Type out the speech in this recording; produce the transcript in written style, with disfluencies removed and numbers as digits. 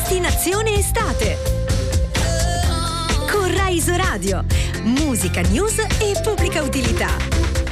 Destinazione estate con Rai Isoradio, musica, news e pubblica utilità.